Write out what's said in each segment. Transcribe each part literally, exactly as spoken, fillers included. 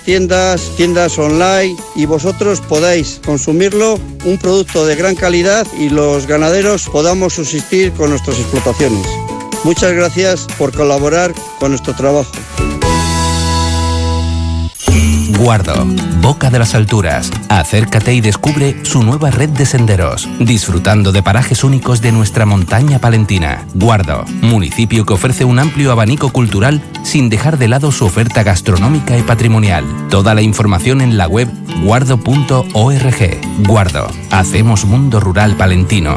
tiendas, tiendas online y vosotros podáis consumirlo, un producto de gran calidad y los ganaderos podamos subsistir con nuestras explotaciones. Muchas gracias por colaborar con nuestro trabajo. Guardo, Boca de las Alturas. Acércate y descubre su nueva red de senderos, disfrutando de parajes únicos de nuestra montaña palentina. Guardo, municipio que ofrece un amplio abanico cultural sin dejar de lado su oferta gastronómica y patrimonial. Toda la información en la web guardo punto org. Guardo, hacemos mundo rural palentino.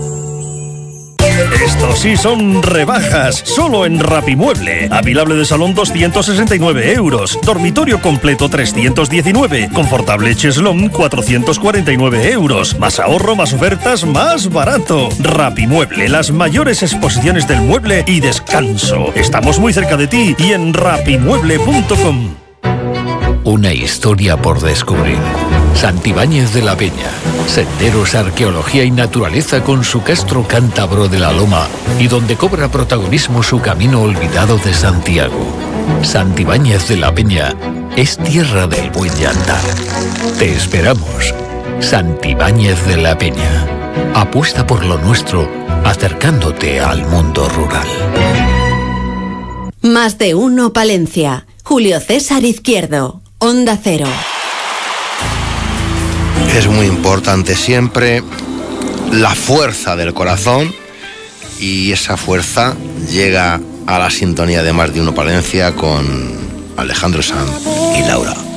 Estos sí son rebajas, solo en Rapimueble. Avilable de salón doscientos sesenta y nueve euros, dormitorio completo trescientos diecinueve, confortable cheslón cuatrocientos cuarenta y nueve euros. Más ahorro, más ofertas, más barato. Rapimueble, las mayores exposiciones del mueble y descanso. Estamos muy cerca de ti y en rapimueble punto com. Una historia por descubrir. Santibáñez de la Peña. Senderos, arqueología y naturaleza con su castro cántabro de la Loma y donde cobra protagonismo su camino olvidado de Santiago. Santibáñez de la Peña es tierra del buen andar. Te esperamos. Santibáñez de la Peña. Apuesta por lo nuestro, acercándote al mundo rural. Más de uno Palencia. Julio César Izquierdo. Onda Cero. Es muy importante siempre la fuerza del corazón y esa fuerza llega a la sintonía de Más de uno Palencia con Alejandro Sanz y Laura.